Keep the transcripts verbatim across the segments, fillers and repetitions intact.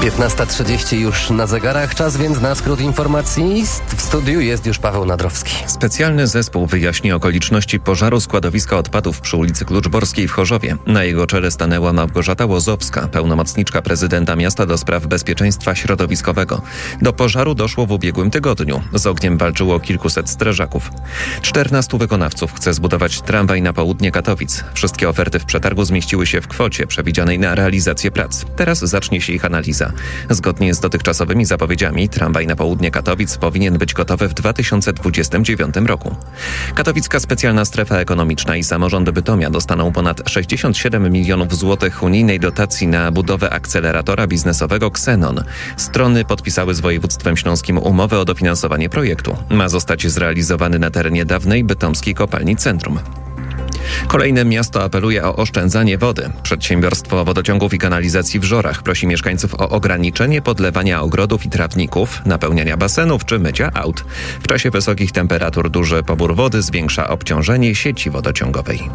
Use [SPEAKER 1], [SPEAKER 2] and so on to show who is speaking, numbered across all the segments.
[SPEAKER 1] piętnasta trzydzieści już na zegarach. Czas więc na skrót informacji. W studiu jest już Paweł Nadrowski.
[SPEAKER 2] Specjalny zespół wyjaśni okoliczności pożaru składowiska odpadów przy ulicy Kluczborskiej w Chorzowie. Na jego czele stanęła Małgorzata Łozowska, pełnomocniczka prezydenta miasta do spraw bezpieczeństwa środowiskowego. Do pożaru doszło w ubiegłym tygodniu. Z ogniem walczyło kilkuset strażaków. czternastu wykonawców chce zbudować tramwaj na południe Katowic. Wszystkie oferty w przetargu zmieściły się w kwocie przewidzianej na realizację prac. Teraz zacznie się ich analiza. Zgodnie z dotychczasowymi zapowiedziami tramwaj na południe Katowic powinien być gotowy w dwa tysiące dwudziestym dziewiątym roku. Katowicka Specjalna Strefa Ekonomiczna i Samorząd Bytomia dostaną ponad sześćdziesiąt siedem milionów złotych unijnej dotacji na budowę akceleratora biznesowego Xenon. Strony podpisały z województwem śląskim umowę o dofinansowanie projektu. Ma zostać zrealizowany na terenie dawnej bytomskiej kopalni Centrum. Kolejne miasto apeluje o oszczędzanie wody. Przedsiębiorstwo Wodociągów i Kanalizacji w Żorach prosi mieszkańców o ograniczenie podlewania ogrodów i trawników, napełniania basenów czy mycia aut. W czasie wysokich temperatur duży pobór wody zwiększa obciążenie sieci wodociągowej.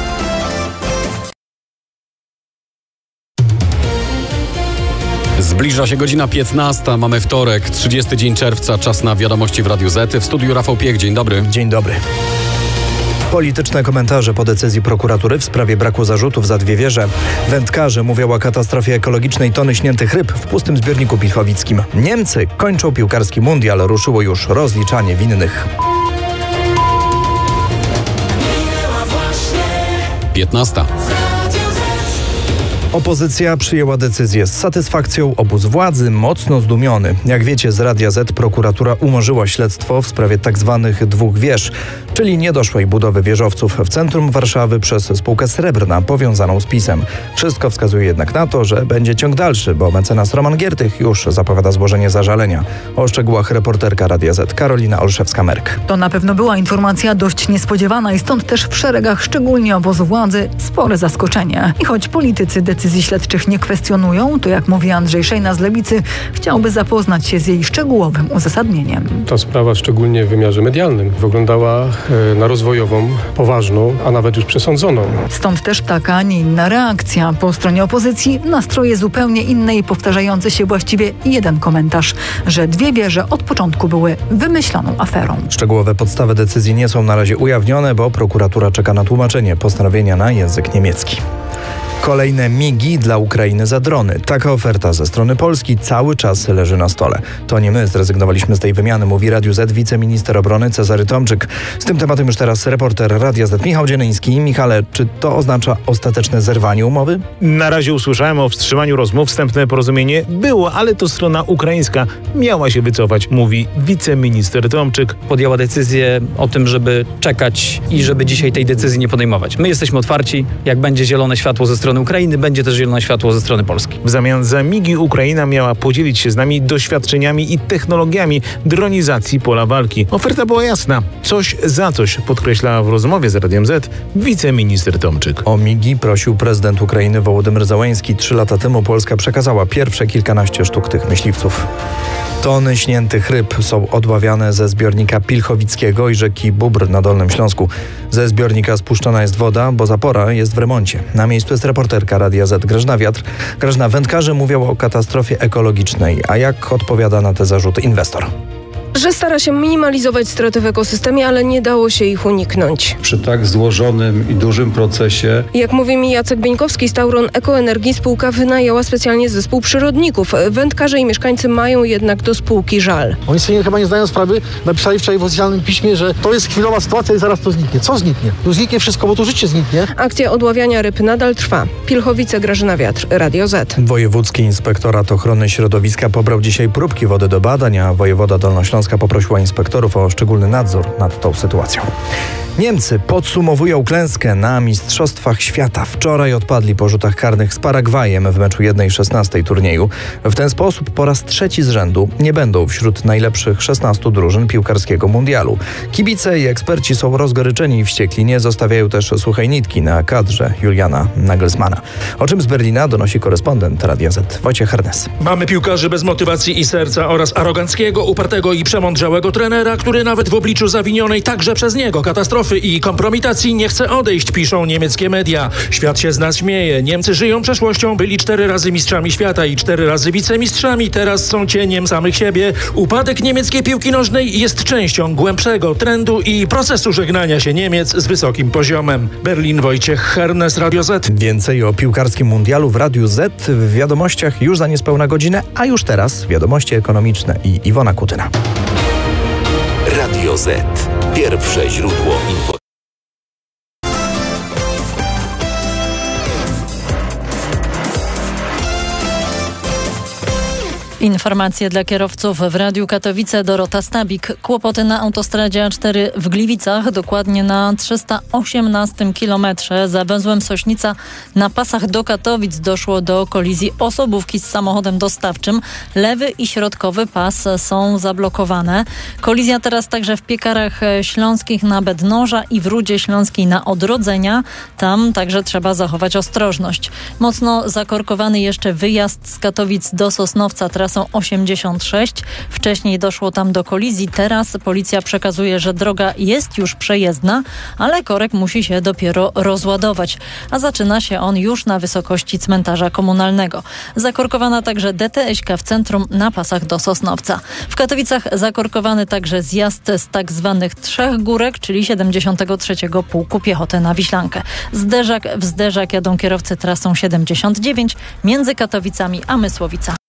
[SPEAKER 3] Zbliża się godzina piętnasta, mamy wtorek, trzydziesty dzień czerwca, czas na wiadomości w Radiu Z. W studiu Rafał Piech, dzień dobry.
[SPEAKER 4] Dzień dobry. Polityczne komentarze po decyzji prokuratury w sprawie braku zarzutów za dwie wieże. Wędkarze mówią o katastrofie ekologicznej tony śniętych ryb w pustym zbiorniku pilchowickim. Niemcy kończą piłkarski mundial, ruszyło już rozliczanie winnych.
[SPEAKER 3] piętnasta.
[SPEAKER 4] Opozycja przyjęła decyzję z satysfakcją, obóz władzy mocno zdumiony. Jak wiecie, z Radia Z prokuratura umorzyła śledztwo w sprawie tzw. dwóch wież, czyli niedoszłej budowy wieżowców w centrum Warszawy przez spółkę Srebrna powiązaną z PiS-em. Wszystko wskazuje jednak na to, że będzie ciąg dalszy, bo mecenas Roman Giertych już zapowiada złożenie zażalenia. O szczegółach reporterka Radia Z Karolina Olszewska-Merk.
[SPEAKER 5] To na pewno była informacja dość niespodziewana i stąd też w szeregach, szczególnie obozu władzy, spore zaskoczenie. I choć politycy decyzji Decyzji śledczych nie kwestionują, to jak mówi Andrzej Szejna z Lewicy, chciałby zapoznać się z jej szczegółowym uzasadnieniem.
[SPEAKER 6] Ta sprawa, szczególnie w wymiarze medialnym, wyglądała e, na rozwojową, poważną, a nawet już przesądzoną.
[SPEAKER 5] Stąd też taka, a nie inna reakcja. Po stronie opozycji nastroje zupełnie inne i powtarzający się właściwie jeden komentarz, że dwie wieże od początku były wymyśloną aferą.
[SPEAKER 4] Szczegółowe podstawy decyzji nie są na razie ujawnione, bo prokuratura czeka na tłumaczenie postanowienia na język niemiecki. Kolejne migi dla Ukrainy za drony. Taka oferta ze strony Polski cały czas leży na stole. To nie my zrezygnowaliśmy z tej wymiany, mówi Radiu Z wiceminister obrony Cezary Tomczyk. Z tym tematem już teraz reporter Radia Z Michał Dzieleński. Michale, czy to oznacza ostateczne zerwanie umowy?
[SPEAKER 7] Na razie usłyszałem o wstrzymaniu rozmów. Wstępne porozumienie było, ale to strona ukraińska miała się wycofać, mówi wiceminister Tomczyk.
[SPEAKER 8] Podjęła decyzję o tym, żeby czekać i żeby dzisiaj tej decyzji nie podejmować. My jesteśmy otwarci. Jak będzie zielone światło ze strony Ukrainy, będzie też zielone światło ze strony Polski.
[SPEAKER 7] W zamian za migi Ukraina miała podzielić się z nami doświadczeniami i technologiami dronizacji pola walki. Oferta była jasna. Coś za coś, podkreśla w rozmowie z Radiem Z wiceminister Tomczyk.
[SPEAKER 4] O migi prosił prezydent Ukrainy Wołodymyr Zełenski. Trzy lata temu Polska przekazała pierwsze kilkanaście sztuk tych myśliwców. Tony śniętych ryb są odławiane ze zbiornika Pilchowickiego i rzeki Bóbr na Dolnym Śląsku. Ze zbiornika spuszczona jest woda, bo zapora jest w remoncie. Na miejscu jest reporterka Radia Z Grażyna Wiatr. Grażyna, wędkarze mówią o katastrofie ekologicznej. A jak odpowiada na te zarzuty inwestor?
[SPEAKER 9] Że stara się minimalizować straty w ekosystemie, ale nie dało się ich uniknąć.
[SPEAKER 10] Przy tak złożonym i dużym procesie.
[SPEAKER 9] Jak mówi mi Jacek Bieńkowski z Tauron Ekoenergii, spółka wynajęła specjalnie zespół przyrodników. Wędkarze i mieszkańcy mają jednak do spółki żal.
[SPEAKER 11] Oni sobie chyba nie zdają sprawy, napisali wczoraj w oficjalnym piśmie, że to jest chwilowa sytuacja i zaraz to zniknie. Co zniknie? Tu zniknie wszystko, bo tu życie zniknie.
[SPEAKER 9] Akcja odławiania ryb nadal trwa. Pilchowice, Grażyna Wiatr, Radio Z.
[SPEAKER 4] Wojewódzki Inspektorat Ochrony Środowiska pobrał dzisiaj próbki wody do badań, a wojewoda Dolnośląska poprosiła inspektorów o szczególny nadzór nad tą sytuacją. Niemcy podsumowują klęskę na Mistrzostwach Świata. Wczoraj odpadli po rzutach karnych z Paragwajem w meczu jeden szesnasty turnieju. W ten sposób po raz trzeci z rzędu nie będą wśród najlepszych szesnastu drużyn piłkarskiego mundialu. Kibice i eksperci są rozgoryczeni i wściekli. Nie zostawiają też suchej nitki na kadrze Juliana Nagelsmana. O czym z Berlina donosi korespondent Radia Z Wojciech Hernes.
[SPEAKER 12] Mamy piłkarzy bez motywacji i serca oraz aroganckiego, upartego i przemądrzałego trenera, który nawet w obliczu zawinionej także przez niego katastrofy katastrofy i kompromitacji nie chce odejść, piszą niemieckie media. Świat się z nas śmieje. Niemcy żyją przeszłością, byli cztery razy mistrzami świata i cztery razy wicemistrzami, teraz są cieniem samych siebie. Upadek niemieckiej piłki nożnej jest częścią głębszego trendu i procesu żegnania się Niemiec z wysokim poziomem. Berlin, Wojciech Hernes, Radio Z.
[SPEAKER 4] Więcej o piłkarskim mundialu w Radiu Z w wiadomościach już za niespełna godzinę, a już teraz wiadomości ekonomiczne i Iwona Kutyna.
[SPEAKER 13] Radio Z. Pierwsze źródło info.
[SPEAKER 14] Informacje dla kierowców w Radiu Katowice. Dorota Stabik. Kłopoty na autostradzie A cztery w Gliwicach, dokładnie na trzysta osiemnastym kilometrze. Za węzłem Sośnica na pasach do Katowic doszło do kolizji osobówki z samochodem dostawczym. Lewy i środkowy pas są zablokowane. Kolizja teraz także w Piekarach Śląskich na Bednoża i w Rudzie Śląskiej na Odrodzenia. Tam także trzeba zachować ostrożność. Mocno zakorkowany jeszcze wyjazd z Katowic do Sosnowca trasą osiemdziesiąt sześć. Wcześniej doszło tam do kolizji. Teraz policja przekazuje, że droga jest już przejezdna, ale korek musi się dopiero rozładować. A zaczyna się on już na wysokości cmentarza komunalnego. Zakorkowana także D T S-ka w centrum na pasach do Sosnowca. W Katowicach zakorkowany także zjazd z tak zwanych Trzech Górek, czyli siedemdziesiątego trzeciego Pułku Piechoty na Wiślankę. Zderzak w zderzak jadą kierowcy trasą siedemdziesiąt dziewięć między Katowicami a Mysłowica.